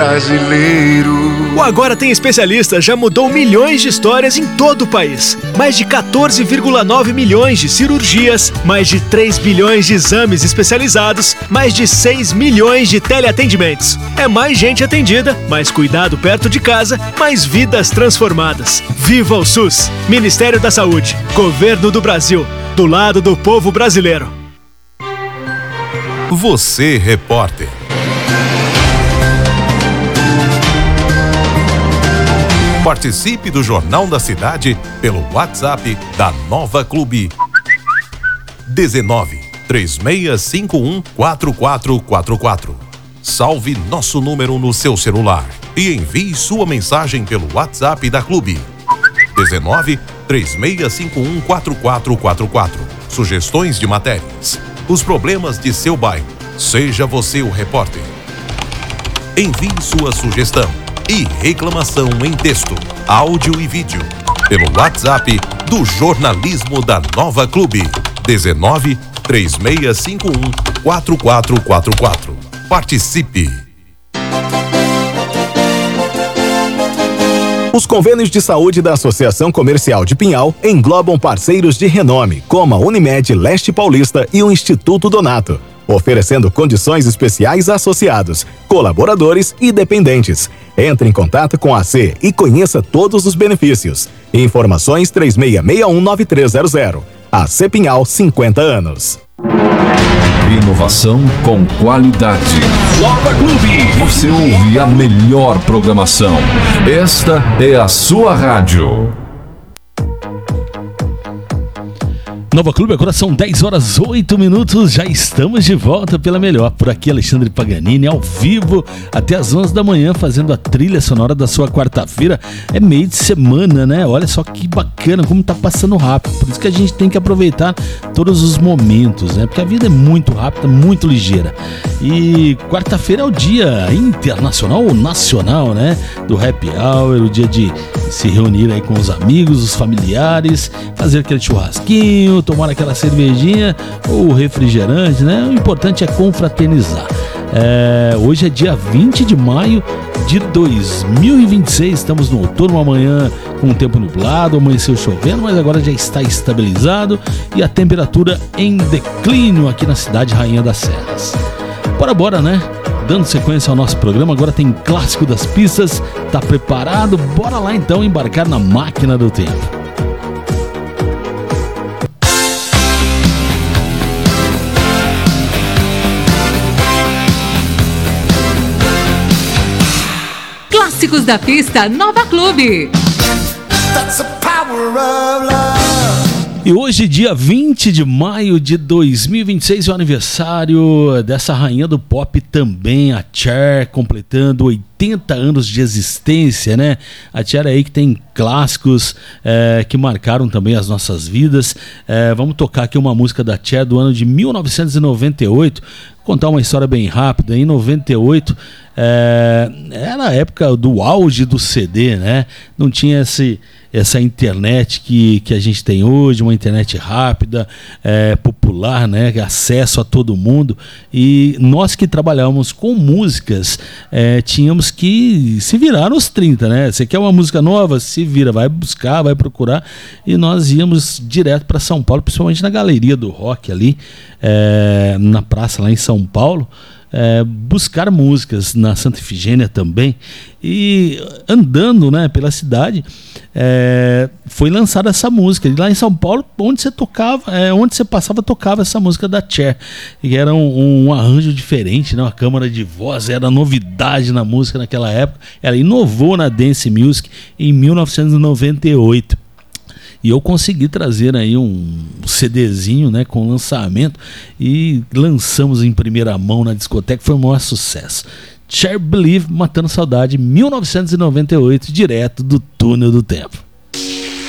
brasileiro. O Agora Tem Especialista já mudou milhões de histórias em todo o país. Mais de 14,9 milhões de cirurgias, mais de 3 bilhões de exames especializados, mais de 6 milhões de teleatendimentos. É mais gente atendida, mais cuidado perto de casa, mais vidas transformadas. Viva o SUS! Ministério da Saúde, Governo do Brasil, do lado do povo brasileiro. Você, repórter. Participe do Jornal da Cidade pelo WhatsApp da Nova Clube 19 3651 4444. Salve nosso número no seu celular e envie sua mensagem pelo WhatsApp da Clube 19 3651 4444. Sugestões de matérias, os problemas de seu bairro. Seja você o repórter. Envie sua sugestão e reclamação em texto, áudio e vídeo pelo WhatsApp do jornalismo da Nova Clube 19 3651 4444. Participe! Os convênios de saúde da Associação Comercial de Pinhal englobam parceiros de renome, como a Unimed Leste Paulista e o Instituto Donato, oferecendo condições especiais a associados, colaboradores e dependentes. Entre em contato com a AC e conheça todos os benefícios. Informações 36619300. AC Pinhal, 50 anos. Inovação com qualidade. Nova Clube. Você ouve a melhor programação. Esta é a sua rádio. Nova Clube, agora são 10 horas 8 minutos, já estamos de volta pela melhor. Por aqui, Alexandre Paganini, ao vivo, até as 11 da manhã, fazendo a trilha sonora da sua quarta-feira. É meio de semana, né? Olha só que bacana, como tá passando rápido. Por isso que a gente tem que aproveitar todos os momentos, né? Porque a vida é muito rápida, muito ligeira. E quarta-feira é o dia internacional ou nacional, né? Do Happy Hour, o dia de se reunir aí com os amigos, os familiares, fazer aquele churrasquinho, tomar aquela cervejinha ou refrigerante, né? O importante é confraternizar. Hoje é dia 20 de maio de 2026, estamos no outono, amanhã com o tempo nublado, amanheceu chovendo, mas agora já está estabilizado e a temperatura em declínio aqui na cidade Rainha das Serras. Bora, né? Dando sequência ao nosso programa, agora tem Clássico das Pistas, tá preparado? Bora lá então embarcar na máquina do tempo. Clássicos da Pista Nova Clube. E hoje, dia 20 de maio de 2026, é o aniversário dessa rainha do pop também, a Cher, completando 80 anos de existência, né? A Cher aí que tem clássicos que marcaram também as nossas vidas. Vamos tocar aqui uma música da Cher do ano de 1998, contar uma história bem rápida. Em 98, era a época do auge do CD, né? Não tinha essa internet que a gente tem hoje, uma internet rápida, popular, né? Acesso a todo mundo. E nós que trabalhávamos com músicas, tínhamos que se virar nos 30, né? Você quer uma música nova? Se vira, vai buscar, vai procurar. E nós íamos direto para São Paulo, principalmente na Galeria do Rock ali, na praça lá em São Paulo. Buscar músicas na Santa Ifigênia também, e andando, né, pela cidade, foi lançada essa música, e lá em São Paulo, onde você tocava, onde você passava, tocava essa música da Cher, e era um arranjo diferente, né, uma câmara de voz, era novidade na música naquela época. Ela inovou na Dance Music em 1998. E eu consegui trazer aí um CDzinho, né, com lançamento, e lançamos em primeira mão na discoteca, foi um maior sucesso. Cher Believe, Matando Saudade, 1998, direto do Túnel do Tempo.